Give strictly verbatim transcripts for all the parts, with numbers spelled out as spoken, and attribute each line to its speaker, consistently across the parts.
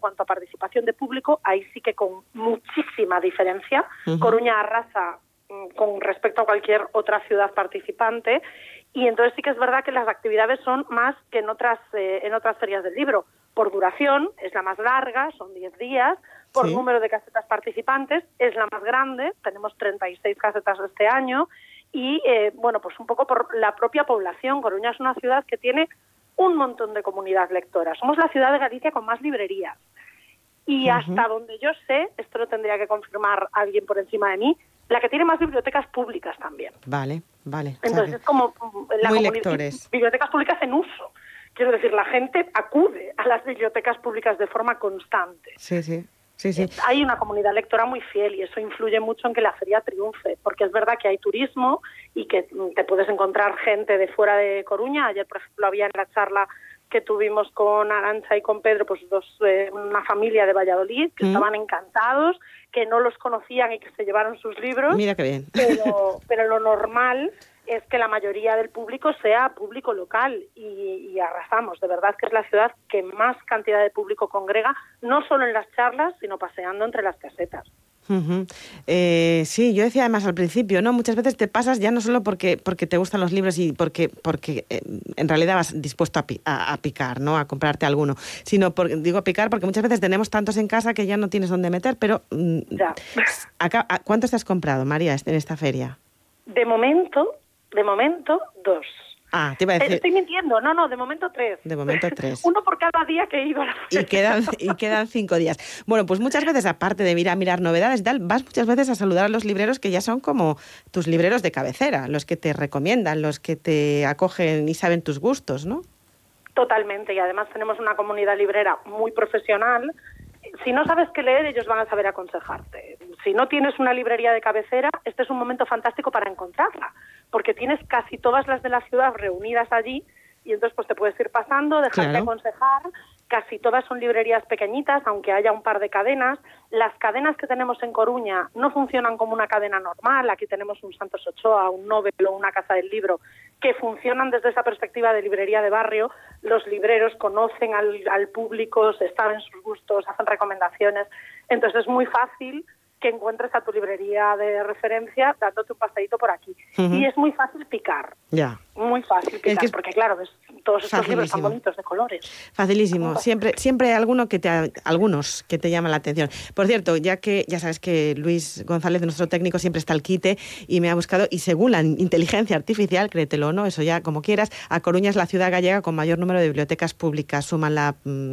Speaker 1: cuanto a participación de público, ahí sí que con muchísima diferencia. Uh-huh. Coruña arrasa mm, con respecto a cualquier otra ciudad participante, y entonces sí que es verdad que las actividades son más que en otras, eh, en otras ferias del libro. Por duración, es la más larga, son diez días, por sí. número de casetas participantes, es la más grande, tenemos treinta y seis casetas este año, y eh, bueno, pues un poco por la propia población. Coruña es una ciudad que tiene un montón de comunidad lectora. Somos la ciudad de Galicia con más librerías. Y uh-huh. hasta donde yo sé, esto lo tendría que confirmar alguien por encima de mí, la que tiene más bibliotecas públicas también.
Speaker 2: Vale, vale.
Speaker 1: Entonces
Speaker 2: sabe.
Speaker 1: es como la
Speaker 2: Muy
Speaker 1: comunidad,
Speaker 2: lectores.
Speaker 1: Bibliotecas públicas en uso. Quiero decir, la gente acude a las bibliotecas públicas de forma constante.
Speaker 2: Sí, sí. Sí, sí.
Speaker 1: Hay una comunidad lectora muy fiel y eso influye mucho en que la feria triunfe, porque es verdad que hay turismo y que te puedes encontrar gente de fuera de Coruña. Ayer, por ejemplo, había en la charla que tuvimos con Arantxa y con Pedro, pues dos, eh, una familia de Valladolid que ¿Mm? estaban encantados, que no los conocían y que se llevaron sus libros.
Speaker 2: Mira qué bien.
Speaker 1: Pero, pero lo normal es que la mayoría del público sea público local y, y arrasamos. De verdad que es la ciudad que más cantidad de público congrega, no solo en las charlas, sino paseando entre las casetas.
Speaker 2: Uh-huh. Eh, sí, yo decía además al principio, ¿no? Muchas veces te pasas ya no solo porque porque te gustan los libros y porque porque eh, en realidad vas dispuesto a, pi- a, a picar, ¿no? A comprarte alguno, sino porque digo picar porque muchas veces tenemos tantos en casa que ya no tienes dónde meter, pero mm,
Speaker 1: ya.
Speaker 2: Acá, ¿cuántos te has comprado, María, en esta feria?
Speaker 1: De momento, de momento, dos.
Speaker 2: Ah, te iba a decir...
Speaker 1: Estoy mintiendo, no, no, de momento tres.
Speaker 2: De momento tres.
Speaker 1: Uno por cada día que he ido a la feria.
Speaker 2: Y quedan, y quedan cinco días. Bueno, pues muchas veces, aparte de mirar, mirar novedades y tal, vas muchas veces a saludar a los libreros que ya son como tus libreros de cabecera, los que te recomiendan, los que te acogen y saben tus gustos, ¿no?
Speaker 1: Totalmente, y además tenemos una comunidad librera muy profesional. Si no sabes qué leer, ellos van a saber aconsejarte. Si no tienes una librería de cabecera, este es un momento fantástico para encontrarla, porque tienes casi todas las de la ciudad reunidas allí y entonces pues te puedes ir pasando, dejarte
Speaker 2: claro.
Speaker 1: aconsejar. Casi todas son librerías pequeñitas, aunque haya un par de cadenas. Las cadenas que tenemos en Coruña no funcionan como una cadena normal. Aquí tenemos un Santos Ochoa, un Nobel o una Casa del Libro, que funcionan desde esa perspectiva de librería de barrio. Los libreros conocen al, al público, se saben sus gustos, hacen recomendaciones. Entonces es muy fácil que encuentres a tu librería de referencia dándote un paseíto por aquí. Uh-huh. Y es muy fácil picar.
Speaker 2: Ya.
Speaker 1: Muy fácil picar, es que es porque claro, ves todos estos
Speaker 2: facilísimo.
Speaker 1: libros tan bonitos de colores.
Speaker 2: Facilísimo. Siempre siempre hay alguno que te, algunos que te llaman la atención. Por cierto, ya que ya sabes que Luis González, nuestro técnico, siempre está al quite y me ha buscado, y según la inteligencia artificial, créetelo o no, eso ya como quieras, a Coruña es la ciudad gallega con mayor número de bibliotecas públicas. Suman la,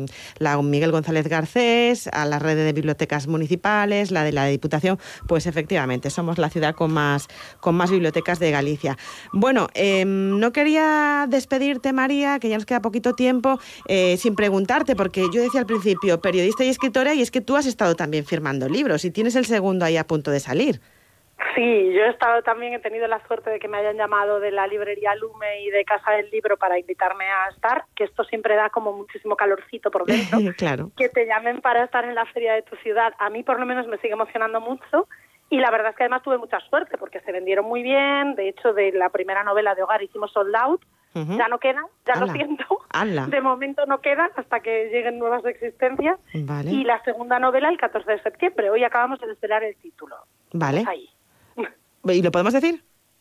Speaker 2: la Miguel González Garcés, a la red de bibliotecas municipales, la de la Diputación. Pues efectivamente, somos la ciudad con más, con más bibliotecas de Galicia. Bueno, eh, no quería despedirte, María, que ya nos queda poquito tiempo, eh, sin preguntarte, porque yo decía al principio, periodista y escritora, y es que tú has estado también firmando libros y tienes el segundo ahí a punto de salir.
Speaker 1: Sí, yo he estado también, he tenido la suerte de que me hayan llamado de la librería Lume y de Casa del Libro para invitarme a estar, que esto siempre da como muchísimo calorcito por dentro.
Speaker 2: Claro.
Speaker 1: Que te llamen para estar en la feria de tu ciudad, a mí por lo menos me sigue emocionando mucho. Y la verdad es que además tuve mucha suerte porque se vendieron muy bien. De hecho, de la primera novela de Hogar hicimos sold out. Uh-huh. Ya no quedan, ya
Speaker 2: ¡Hala!
Speaker 1: Lo siento.
Speaker 2: ¡Hala!
Speaker 1: De momento no quedan hasta que lleguen nuevas existencias.
Speaker 2: Vale.
Speaker 1: Y la segunda novela el catorce de septiembre. Hoy acabamos de desvelar el título.
Speaker 2: Vale.
Speaker 1: Pues ahí.
Speaker 2: ¿Y lo podemos decir?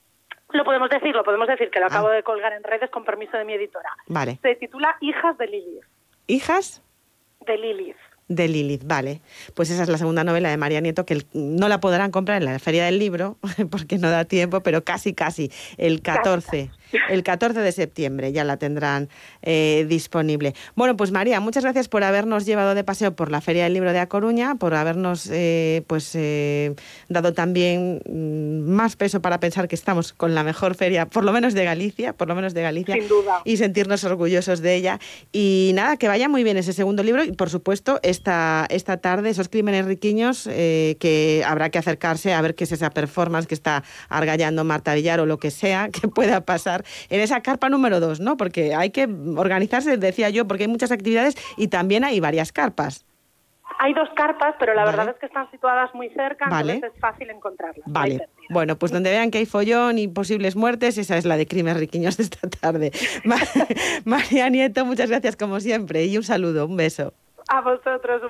Speaker 1: Lo podemos decir, lo podemos decir, que lo ah. acabo de colgar en redes con permiso de mi editora.
Speaker 2: Vale.
Speaker 1: Se titula Hijas de Lilith.
Speaker 2: ¿Hijas?
Speaker 1: De Lilith.
Speaker 2: De Lilith, vale. Pues esa es la segunda novela de María Nieto, que el, no la podrán comprar en la Feria del Libro, porque no da tiempo, pero casi, casi, el catorce, el catorce de septiembre ya la tendrán eh, disponible. Bueno, pues María, muchas gracias por habernos llevado de paseo por la Feria del Libro de A Coruña, por habernos eh, pues eh, dado también mm, más peso para pensar que estamos con la mejor feria, por lo menos de Galicia, por lo menos de Galicia,
Speaker 1: sin duda,
Speaker 2: y sentirnos orgullosos de ella. Y nada, que vaya muy bien ese segundo libro y, por supuesto, esta, esta tarde, esos crímenes riquiños, eh, que habrá que acercarse a ver qué es esa performance que está argallando Marta Villar o lo que sea que pueda pasar en esa carpa número dos, ¿no? Porque hay que organizarse, decía yo, porque hay muchas actividades y también hay varias carpas.
Speaker 1: Hay dos carpas, pero la
Speaker 2: vale.
Speaker 1: verdad es que están situadas muy cerca,
Speaker 2: vale.
Speaker 1: entonces es fácil encontrarlas.
Speaker 2: Vale, bueno, pues donde vean que hay follón y posibles muertes, esa es la de crímenes riquiños de esta tarde. María Nieto, muchas gracias como siempre y un saludo, un beso.
Speaker 1: A vosotros.